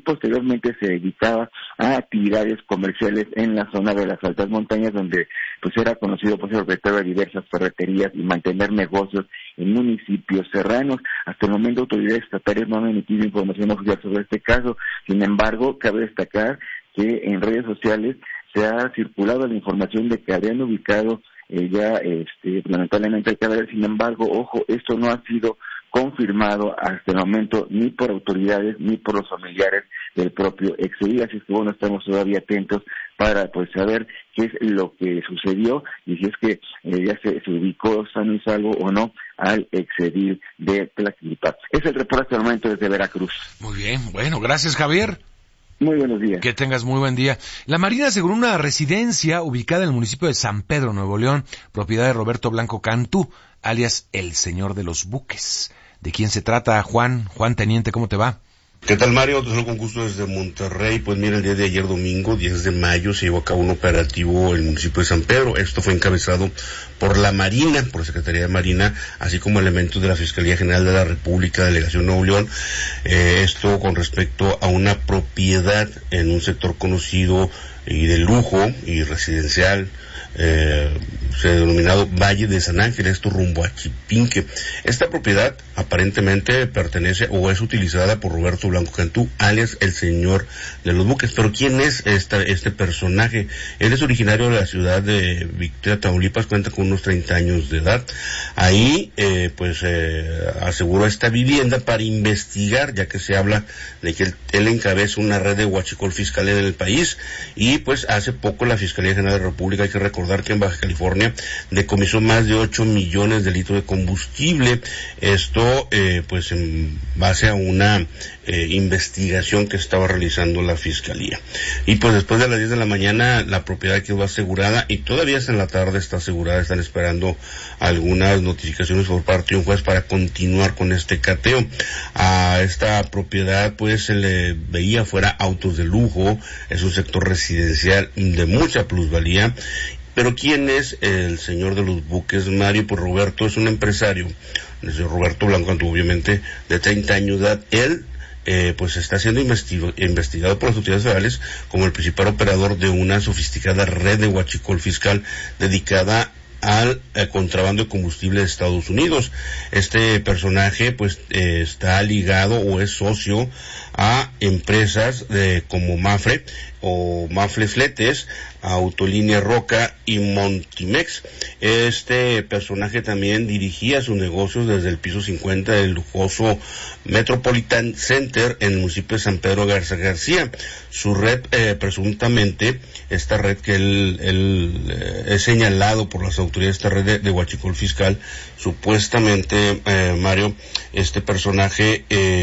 posteriormente se dedicaba a actividades comerciales en la zona de las altas montañas, donde pues era conocido por ser propietario de diversas ferreterías y mantener negocios en municipios serranos. Hasta el momento autoridades estatales no han emitido información oficial sobre este caso. Sin embargo, cabe destacar que en redes sociales se ha circulado la información de que habrían ubicado lamentablemente el cadáver. Sin embargo, ojo, esto no ha sido confirmado hasta el momento ni por autoridades ni por los familiares del propio exedil, así es que bueno, estamos todavía atentos para pues saber qué es lo que sucedió y si es que ya se ubicó sano y salvo o no al exedil de Tlaquilpa. Es el reporte hasta el momento desde Veracruz. Muy bien, bueno, gracias Javier. Muy buenos días. Que tengas muy buen día. La Marina aseguró una residencia ubicada en el municipio de San Pedro, Nuevo León, propiedad de Roberto Blanco Cantú, alias el Señor de los Buques. ¿De quién se trata, Juan? Juan Teniente, ¿cómo te va? ¿Qué tal, Mario? Te saludo con gusto desde Monterrey. Pues mira, el día de ayer domingo, 10 de mayo, se llevó a cabo un operativo en el municipio de San Pedro. Esto fue encabezado por la Marina, por la Secretaría de Marina, así como elementos de la Fiscalía General de la República, Delegación Nuevo León. Esto con respecto a una propiedad en un sector conocido y de lujo y residencial, se ha denominado Valle de San Ángel, esto rumbo a Chipinque. Esta propiedad aparentemente pertenece o es utilizada por Roberto Blanco Cantú, alias el Señor de los Buques. Pero ¿quién es este personaje? Él es originario de la ciudad de Victoria, Tamaulipas, cuenta con unos 30 años de edad. Ahí, aseguró esta vivienda para investigar, ya que se habla de que él encabeza una red de huachicol fiscal en el país, y pues hace poco la Fiscalía General de la República, hay que recordar que en Baja California decomisó más de 8 millones de litros de combustible. Esto pues en base a una investigación que estaba realizando la Fiscalía. Y pues después de las 10 de la mañana la propiedad quedó asegurada y todavía hasta en la tarde está asegurada. Están esperando algunas notificaciones por parte de un juez para continuar con este cateo. A esta propiedad pues se le veía fuera autos de lujo, es un sector residencial de mucha plusvalía. Pero ¿quién es el Señor de los Buques, Mario? Pues Roberto es un empresario, Roberto Blanco Cantú, obviamente, de 30 años de edad. Él pues está siendo investigado por las autoridades federales como el principal operador de una sofisticada red de huachicol fiscal dedicada al contrabando de combustible de Estados Unidos. Este personaje pues está ligado o es socio a empresas como Mafre o Mafre Fletes, Autolínea Roca y Montimex. Este personaje también dirigía sus negocios desde el piso 50 del lujoso Metropolitan Center en el municipio de San Pedro Garza García. Su red, presuntamente, esta red que él es señalado por las autoridades, esta red de huachicol fiscal, supuestamente, Mario, este personaje,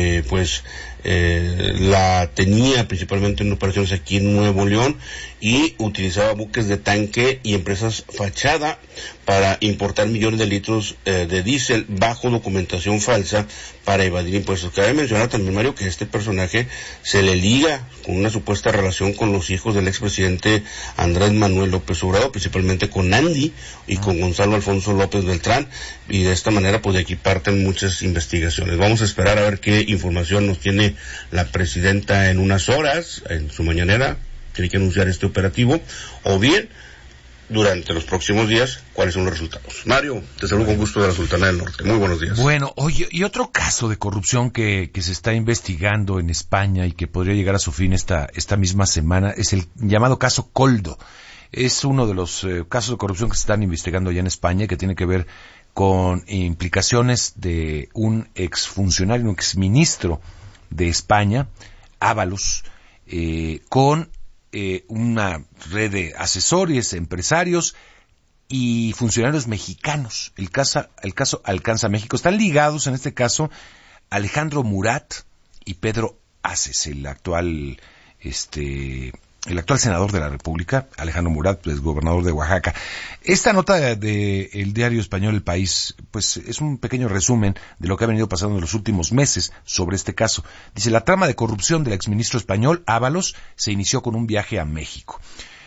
la tenía principalmente en operaciones aquí en Nuevo León y utilizaba buques de tanque y empresas fachada para importar millones de litros de diésel bajo documentación falsa para evadir impuestos. Cabe mencionar también, Mario, que este personaje se le liga con una supuesta relación con los hijos del expresidente Andrés Manuel López Obrador, principalmente con Andy y con Gonzalo Alfonso López Beltrán, y de esta manera pues de aquí parten muchas investigaciones. Vamos a esperar a ver qué información nos tiene la presidenta en unas horas, en su mañanera. Tiene que anunciar este operativo, o bien durante los próximos días cuáles son los resultados. Mario, te saludo con gusto de la Sultana del Norte. Muy buenos días. Bueno, oye, y otro caso de corrupción que se está investigando en España y que podría llegar a su fin esta misma semana es el llamado caso Coldo. Es uno de los casos de corrupción que se están investigando allá en España, que tiene que ver con implicaciones de un exfuncionario, un exministro de España, Ábalos, con una red de asesores, empresarios y funcionarios mexicanos. El caso alcanza a México. Están ligados en este caso Alejandro Murat y Pedro Aces, el actual senador de la República. Alejandro Murat es gobernador de Oaxaca. Esta nota del diario español El País, pues es un pequeño resumen de lo que ha venido pasando en los últimos meses sobre este caso. Dice: la trama de corrupción del exministro español Ábalos se inició con un viaje a México.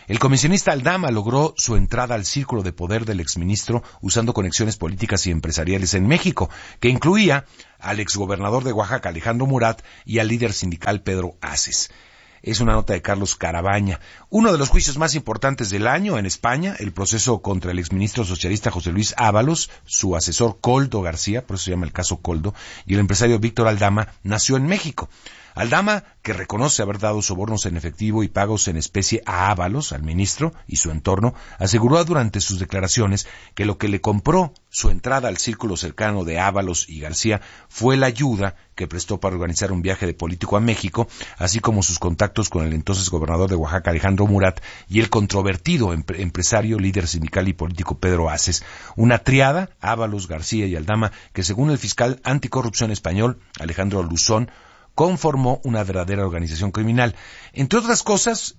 El comisionista Aldama logró su entrada al círculo de poder del exministro usando conexiones políticas y empresariales en México, que incluía al exgobernador de Oaxaca, Alejandro Murat, y al líder sindical Pedro Aces. Es una nota de Carlos Carabaña. Uno de los juicios más importantes del año en España, el proceso contra el exministro socialista José Luis Ábalos, su asesor Koldo García, por eso se llama el caso Koldo, y el empresario Víctor Aldama, nació en México. Aldama, que reconoce haber dado sobornos en efectivo y pagos en especie a Ábalos, al ministro, y su entorno, aseguró durante sus declaraciones que lo que le compró su entrada al círculo cercano de Ábalos y García fue la ayuda que prestó para organizar un viaje de político a México, así como sus contactos con el entonces gobernador de Oaxaca, Alejandro Murat, y el controvertido empresario, líder sindical y político Pedro Aces. Una triada, Ábalos, García y Aldama, que según el fiscal anticorrupción español, Alejandro Luzón, conformó una verdadera organización criminal. Entre otras cosas,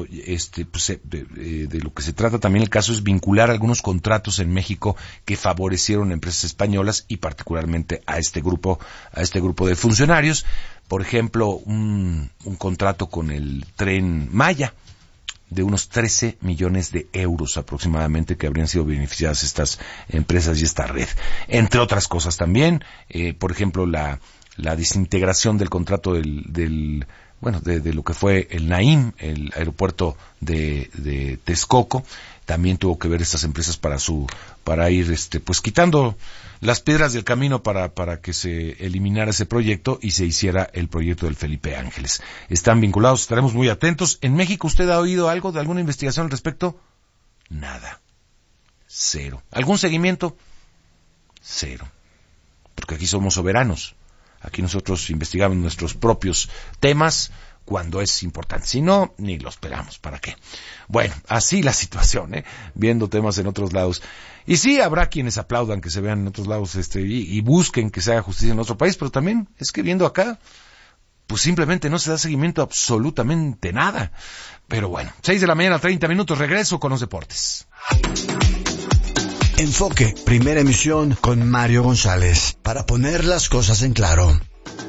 de lo que se trata también el caso es vincular algunos contratos en México que favorecieron a empresas españolas y particularmente a este grupo de funcionarios. Por ejemplo, un contrato con el Tren Maya de unos 13 millones de euros aproximadamente que habrían sido beneficiadas estas empresas y esta red. Entre otras cosas también, por ejemplo, la desintegración del contrato de lo que fue el Naim, el aeropuerto de Texcoco, también tuvo que ver estas empresas para ir quitando las piedras del camino para que se eliminara ese proyecto y se hiciera el proyecto del Felipe Ángeles. Están vinculados, estaremos muy atentos. ¿En México usted ha oído algo de alguna investigación al respecto? Nada. Cero. ¿Algún seguimiento? Cero. Porque aquí somos soberanos. Aquí nosotros investigamos nuestros propios temas cuando es importante. Si no, ni los pelamos. ¿Para qué? Bueno, así la situación, viendo temas en otros lados. Y sí, habrá quienes aplaudan que se vean en otros lados y busquen que se haga justicia en otro país, pero también es que viendo acá, pues simplemente no se da seguimiento a absolutamente nada. Pero bueno, 6:30 a.m, regreso con los deportes. Enfoque, primera emisión con Mario González, para poner las cosas en claro.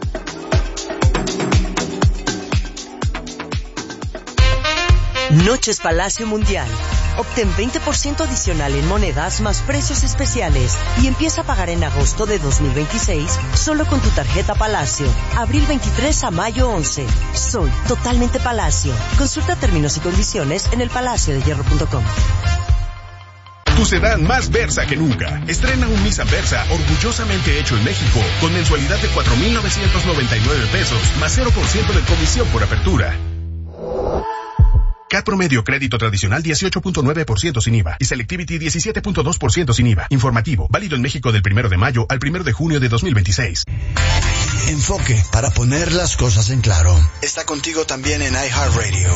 Noches Palacio Mundial. Obtén 20% adicional en monedas más precios especiales y empieza a pagar en agosto de 2026 solo con tu tarjeta Palacio. Abril 23 a mayo 11. Soy totalmente Palacio. Consulta términos y condiciones en elpalaciodehierro.com. Tu sedán más Versa que nunca. Estrena un Nissan Versa orgullosamente hecho en México con mensualidad de 4,999 pesos más 0% de comisión por apertura. CAT promedio crédito tradicional 18.9% sin IVA y Selectivity 17.2% sin IVA. Informativo, válido en México del 1 de mayo al 1 de junio de 2026. Enfoque, para poner las cosas en claro. Está contigo también en iHeartRadio.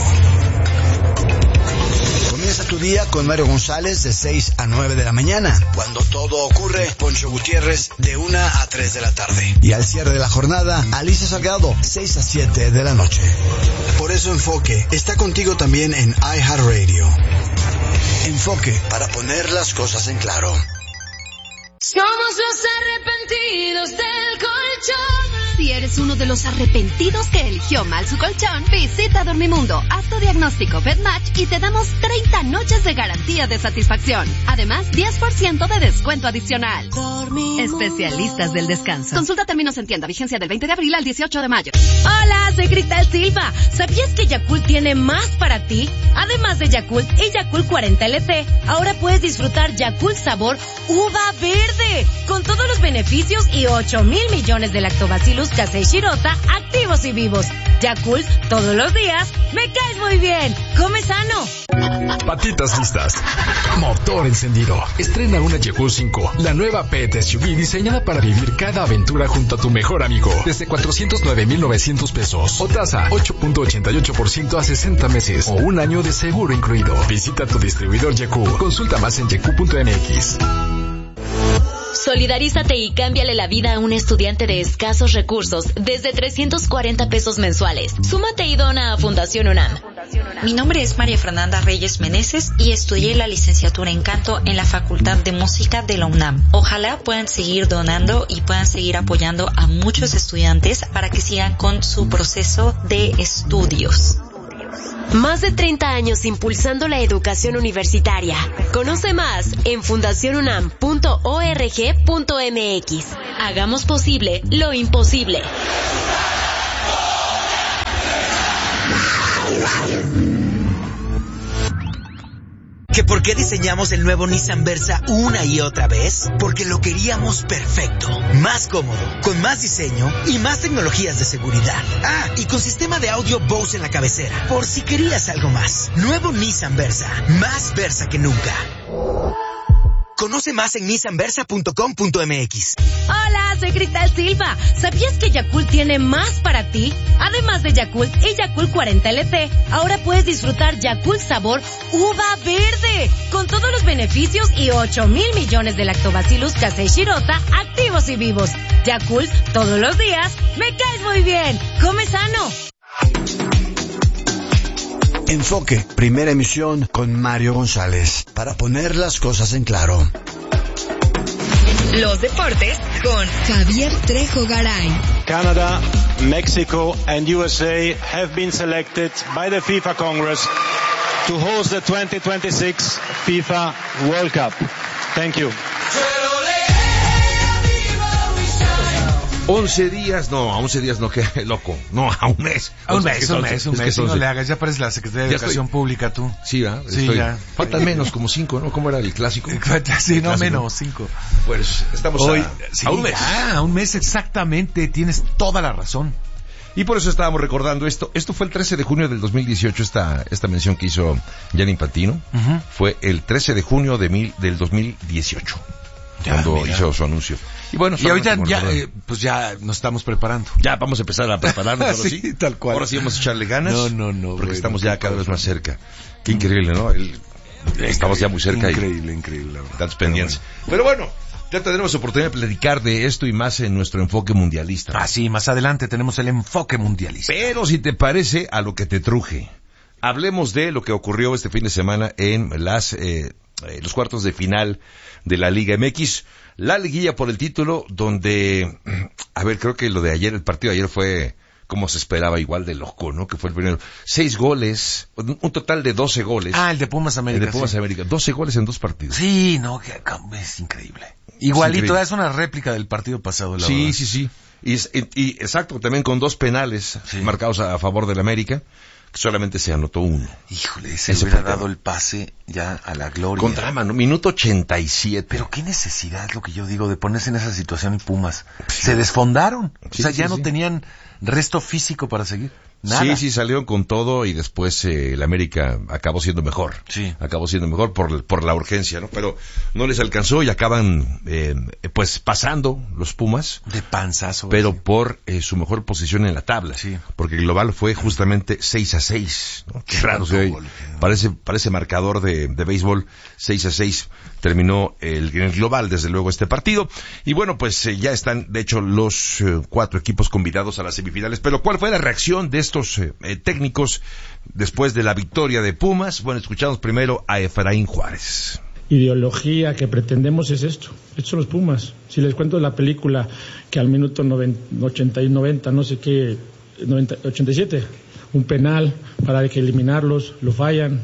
Comienza tu día con Mario González de 6 a 9 de la mañana. Cuando todo ocurre, Poncho Gutiérrez de 1 a 3 de la tarde. Y al cierre de la jornada, Alicia Salgado, 6 a 7 de la noche. Por eso Enfoque está contigo también en iHeartRadio. Enfoque, para poner las cosas en claro. Somos los arrepentidos del colchón. Si eres uno de los arrepentidos que eligió mal su colchón, visita Dormimundo, haz tu diagnóstico BedMatch y te damos 30 noches de garantía de satisfacción. Además, 10% de descuento adicional. Dormimundo. Especialistas del descanso. Consulta términos en tienda, vigencia del 20 de abril al 18 de mayo. Hola, soy Cristal Silva. ¿Sabías que Yakult tiene más para ti? Además de Yakult y Yakult 40 LT, ahora puedes disfrutar Yakult sabor uva verde, con todos los beneficios y 8,000 millones de lactobacillus casei shirota activos y vivos. Yakult, todos los días, me caes muy bien. Come sano. Patitas listas. Motor encendido. Estrena una Yakult 5, la nueva pet SUV diseñada para vivir cada aventura junto a tu mejor amigo. Desde 409,900 pesos. O tasa 8.88% a 60 meses. O un año de seguro incluido. Visita tu distribuidor Yakult. Consulta más en yakult.mx. Solidarízate y cámbiale la vida a un estudiante de escasos recursos desde 340 pesos mensuales. Súmate y dona a Fundación UNAM. Mi nombre es María Fernanda Reyes Meneses y estudié la licenciatura en canto en la Facultad de Música de la UNAM. Ojalá puedan seguir donando y puedan seguir apoyando a muchos estudiantes para que sigan con su proceso de estudios. Más de 30 años impulsando la educación universitaria. Conoce más en fundacionunam.org.mx. Hagamos posible lo imposible. ¿Que por qué diseñamos el nuevo Nissan Versa una y otra vez? Porque lo queríamos perfecto, más cómodo, con más diseño y más tecnologías de seguridad. Ah, y con sistema de audio Bose en la cabecera, por si querías algo más. Nuevo Nissan Versa, más Versa que nunca. Conoce más en nissanversa.com.mx. Hola, soy Cristal Silva. ¿Sabías que Yakult tiene más para ti? Además de Yakult y Yakult 40 LT, ahora puedes disfrutar Yakult sabor uva verde, con todos los beneficios y 8,000 millones de lactobacillus casei shirota activos y vivos. Yakult, todos los días, me caes muy bien. Come sano. Enfoque, primera emisión con Mario González, para poner las cosas en claro. Los deportes con Javier Trejo Garay. Canada, Mexico and USA have been selected by the FIFA Congress to host the 2026 FIFA World Cup. Thank you. 11 días no, qué loco. No, a un mes. A un mes, no le hagas, ya pareces la Secretaría de Educación Pública tú. Sí, ¿verdad? Sí, ya. Faltan menos, como 5, ¿no? ¿Cómo era el clásico? Sí, no, menos, 5. Pues estamos hoy, a un mes. A un mes exactamente, tienes toda la razón. Y por eso estábamos recordando esto. Esto fue el 13 de junio del 2018, esta mención que hizo Gianni Infantino. Fue el 13 de junio del 2018. Cuando hizo su anuncio. Y bueno, y ahorita pues ya nos estamos preparando. Ya vamos a empezar a prepararnos, sí, ¿sí? Tal cual. Ahora sí vamos a echarle ganas. No. Porque estamos ya cada vez más cerca. Qué increíble, ¿no? Estamos ya muy cerca. Increíble, la verdad. Tantos pendientes. Pero bueno, ya tendremos oportunidad de platicar de esto y más en nuestro enfoque mundialista. Ah, sí, más adelante tenemos el enfoque mundialista. Pero si te parece, a lo que te truje. Hablemos de lo que ocurrió este fin de semana en los cuartos de final de la Liga MX. La liguilla por el título, donde, creo que lo de ayer, el partido de ayer fue como se esperaba, igual de loco, ¿no? Que fue el primero. 6 goles, un total de 12 goles. Ah, el de Pumas América. El de Pumas América. 12 goles en 2 partidos. Sí, no, es increíble. Igualito, es una réplica del partido pasado, la verdad. Sí. Y exacto, también con 2 penales marcados a favor del América. Solamente se anotó 1. Híjole, se hubiera dado el pase ya a la gloria. Con drama, ¿no? Minuto 87. Pero qué necesidad, lo que yo digo, de ponerse en esa situación y Pumas. Se desfondaron. No tenían resto físico para seguir. Nada. Sí, salieron con todo y después el América acabó siendo mejor. Sí. Acabó siendo mejor por la urgencia, ¿no? Pero no les alcanzó y acaban pasando los Pumas. De panzazo. Pero por su mejor posición en la tabla. Sí. Porque el global fue justamente 6-6, ¿no? Qué raro se oye. Parece marcador de béisbol. 6-6 terminó el global, desde luego, este partido. Y bueno, pues ya están, de hecho, los 4 equipos convidados a las semifinales. Pero ¿cuál fue la reacción de estos técnicos después de la victoria de Pumas? Bueno, escuchamos primero a Efraín Juárez. Ideología que pretendemos es esto son los Pumas. Si les cuento la película que al minuto 80 y 90, no sé qué, 87, un penal para que eliminarlos, lo fallan.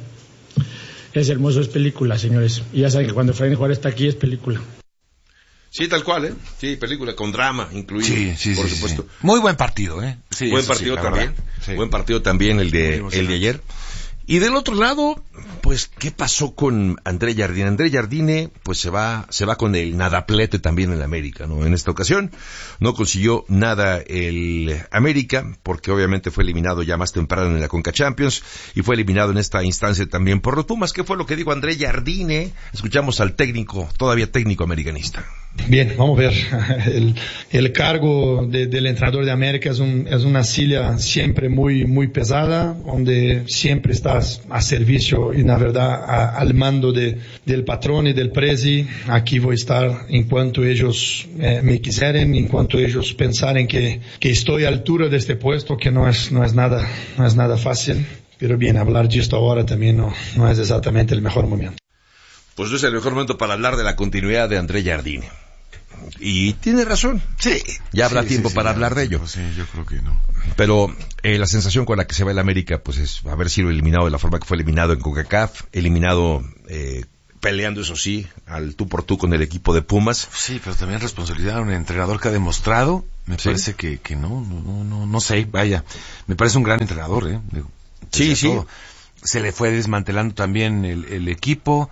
Es hermoso, es película, señores. Y ya saben que cuando Efraín Juárez está aquí es película. Sí, tal cual, ¿eh? Sí, película con drama incluido, por supuesto. Sí. Muy buen partido, ¿eh? Sí, buen partido también. Sí. Buen partido también el de ayer. Y del otro lado, pues, ¿qué pasó con André Jardine? André Jardine, pues, se va con el nadaplete también en la América, ¿no? En esta ocasión no consiguió nada el América, porque obviamente fue eliminado ya más temprano en la Conca Champions, y fue eliminado en esta instancia también por los Pumas. ¿Qué fue lo que dijo André Jardine? Escuchamos al todavía técnico americanista. Bien, vamos a ver. El cargo del entrenador de América es una silla siempre muy pesada, donde siempre estás a servicio y, la verdad, al mando del patrón y del presi. Aquí voy a estar en cuanto ellos me quisieren, en cuanto ellos pensaren que estoy a altura de este puesto, que no es nada fácil. Pero bien, hablar de esto ahora también no es exactamente el mejor momento. Pues no es el mejor momento para hablar de la continuidad de André Jardine. Y tiene razón. Sí. Ya habrá tiempo para hablar de ello. Sí, yo creo que no. Pero la sensación con la que se va el América, pues es haber sido eliminado de la forma que fue eliminado en CONCACAF, eliminado peleando, eso sí, al tú por tú con el equipo de Pumas. Sí, pero también responsabilidad de un entrenador que ha demostrado, me parece que no sé, vaya, me parece un gran entrenador, Sí. Todo. Se le fue desmantelando también el equipo,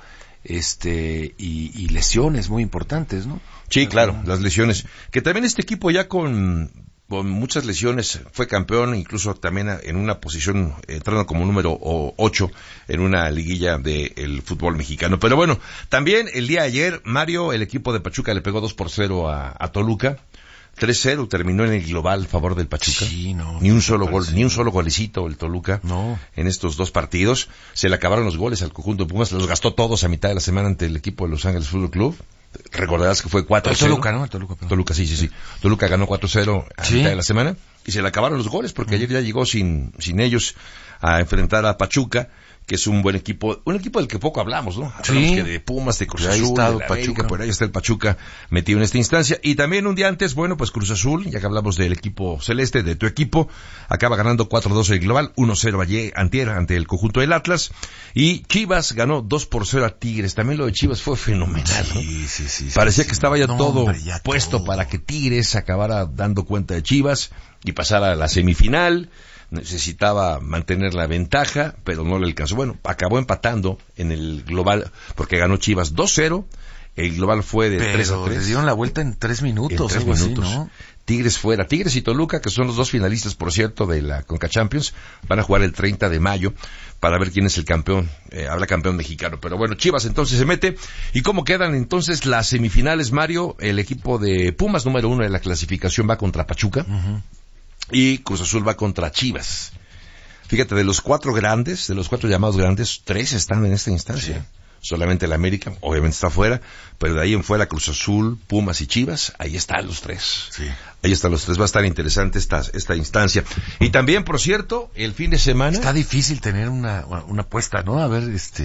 y lesiones muy importantes, ¿no? Sí, claro, las lesiones. Que también este equipo ya con muchas lesiones fue campeón, incluso también en una posición, entrando como número 8 en una liguilla del fútbol mexicano. Pero bueno, también el día de ayer, Mario, el equipo de Pachuca le pegó 2-0 a Toluca. 3-0 terminó en el global a favor del Pachuca. Sí, no. Ni un solo gol, ni un solo golecito el Toluca. No. En estos 2 partidos. Se le acabaron los goles al conjunto de Pumas, los gastó todos a mitad de la semana ante el equipo de Los Ángeles Fútbol Club. Recordarás que fue 4-0. Toluca, ¿no? Toluca, sí. Toluca ganó 4-0 a mitad de la semana. Y se le acabaron los goles porque ayer ya llegó sin ellos a enfrentar a Pachuca, que es un buen equipo, un equipo del que poco hablamos, ¿no? Hablamos que de Pumas, de Cruz Azul, de la América, por ahí está el Pachuca metido en esta instancia. Y también un día antes, bueno, pues Cruz Azul, ya que hablamos del equipo celeste, de tu equipo, acaba ganando 4-2 el global, 1-0 antier ante el conjunto del Atlas. Y Chivas ganó 2-0 a Tigres. También lo de Chivas fue fenomenal, ¿no? Sí. Parecía que estaba ya todo puesto para que Tigres acabara dando cuenta de Chivas y pasara a la semifinal. Necesitaba mantener la ventaja, pero no le alcanzó. Bueno, acabó empatando en el global, porque ganó Chivas 2-0, el global fue de 3-3. Le dieron la vuelta en 3 minutos. En 3 minutos. Así, ¿no? Tigres fuera. Tigres y Toluca, que son los 2 finalistas, por cierto, de la Conca Champions, van a jugar el 30 de mayo para ver quién es el campeón, habrá campeón mexicano. Pero bueno, Chivas entonces se mete. ¿Y cómo quedan entonces las semifinales, Mario? El equipo de Pumas, número 1 de la clasificación, va contra Pachuca. Uh-huh. Y Cruz Azul va contra Chivas. Fíjate, de los 4 grandes, de los 4 llamados grandes, 3 están en esta instancia. Sí. Solamente el América, obviamente está fuera, pero de ahí en fuera Cruz Azul, Pumas y Chivas, ahí están los 3. Sí. Ahí están los 3, va a estar interesante esta instancia. Y también, por cierto, el fin de semana... Está difícil tener una apuesta, ¿no? A ver,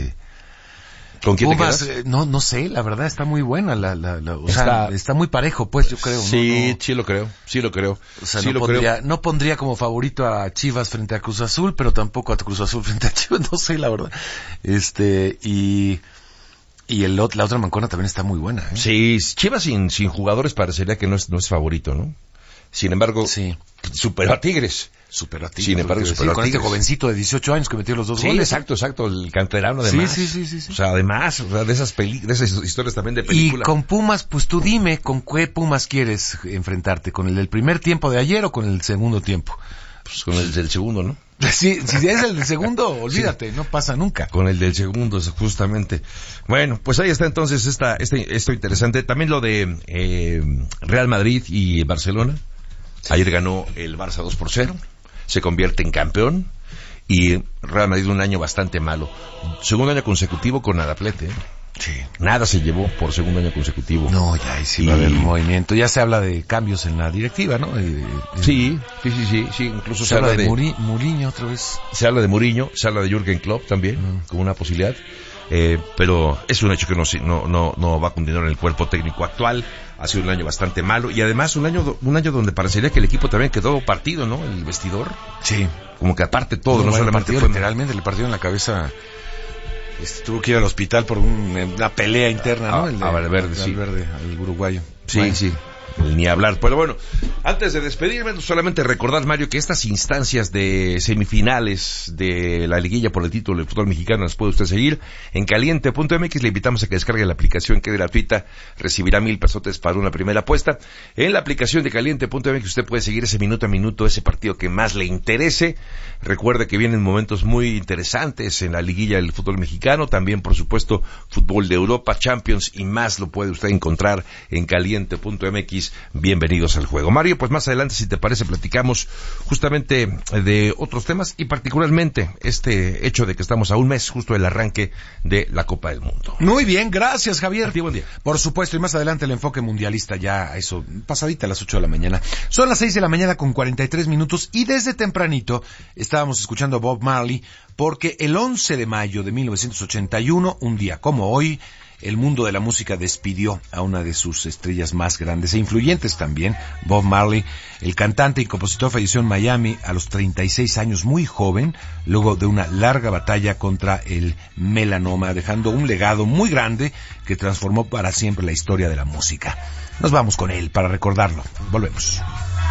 ¿Con quién Pumas, te quedas? No sé, la verdad está muy buena, o sea, está muy parejo, pues, yo creo. Sí, sí lo creo. O sea, no pondría como favorito a Chivas frente a Cruz Azul, pero tampoco a Cruz Azul frente a Chivas, no sé, la verdad. Y la otra mancona también está muy buena, ¿eh? Sí, Chivas sin jugadores parecería que no es favorito, ¿no? Sin embargo, superó a Tigres. Sin embargo, con este jovencito de 18 años que metió los 2 goles. Sí, exacto, el canterano además. Sí. O sea, además, de esas historias también de película. Y con Pumas, pues tú dime, ¿con qué Pumas quieres enfrentarte? ¿Con el del primer tiempo de ayer o con el segundo tiempo? Pues con el del segundo, ¿no? Sí, si es el del segundo, olvídate, no pasa nunca. Con el del segundo, justamente. Bueno, pues ahí está entonces esto interesante. También lo de Real Madrid y Barcelona. Sí. Ayer ganó el Barça 2-0. Se convierte en campeón. Y Real Madrid un año bastante malo. Segundo año consecutivo con Adaplete, ¿eh? Sí. Nada se llevó por segundo año consecutivo. No, ya ahí sí va a haber movimiento. Ya se habla de cambios en la directiva, ¿no? Sí. Incluso se habla de Mourinho otra vez. Se habla de Mourinho, se habla de Jürgen Klopp también, como una posibilidad. Pero es un hecho que no va a continuar en el cuerpo técnico actual. Ha sido un año bastante malo y además un año donde parecería que el equipo también quedó partido, ¿no? El vestidor. Sí. Como que aparte todo, no solamente fue literalmente le partió en la cabeza. Tuvo que ir al hospital por una pelea interna, ¿no? A Valverde, sí. Valverde, el uruguayo. Sí, bueno. Sí. Ni hablar. Pero bueno, antes de despedirme, solamente recordar, Mario, que estas instancias de semifinales de la liguilla por el título del fútbol mexicano las puede usted seguir en caliente.mx. Le invitamos a que descargue la aplicación, que es gratuita, recibirá 1,000 pesotes para una primera apuesta. En la aplicación de caliente.mx usted puede seguir ese minuto a minuto, ese partido que más le interese. Recuerde que vienen momentos muy interesantes en la liguilla del fútbol mexicano, también por supuesto fútbol de Europa, Champions y más lo puede usted encontrar en caliente.mx. Bienvenidos al juego. Mario, pues más adelante, si te parece, platicamos justamente de otros temas y particularmente este hecho de que estamos a un mes justo del arranque de la Copa del Mundo. Muy bien, gracias, Javier. A ti, buen día. Por supuesto, y más adelante el enfoque mundialista ya, eso, pasadita a las 8 de la mañana. Son las 6 de la mañana con 43 minutos y desde tempranito estábamos escuchando a Bob Marley porque el 11 de mayo de 1981, un día como hoy, el mundo de la música despidió a una de sus estrellas más grandes e influyentes también, Bob Marley. El cantante y compositor falleció en Miami a los 36 años, muy joven, luego de una larga batalla contra el melanoma, dejando un legado muy grande que transformó para siempre la historia de la música. Nos vamos con él para recordarlo. Volvemos.